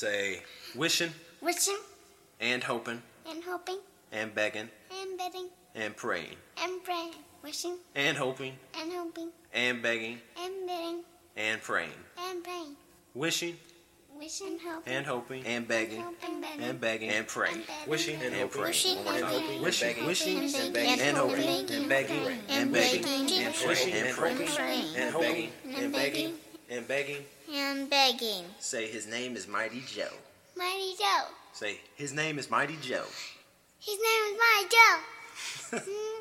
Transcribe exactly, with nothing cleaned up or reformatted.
Say wishing wishing and hoping and hoping and begging and begging and praying and praying. Wishing and hoping and hoping and begging and begging and praying. and praying. Wishing Wishing and hoping and hoping and begging and begging and begging and praying. Wishing and hoping. Wishing One more and time. begging. Wishing, wishing and and begging hoping and and begging and begging and praying and praying and hoping and begging and begging. and begging. Say his name is Mighty Joe. Mighty Joe. Say his name is Mighty Joe. His name is Mighty Joe.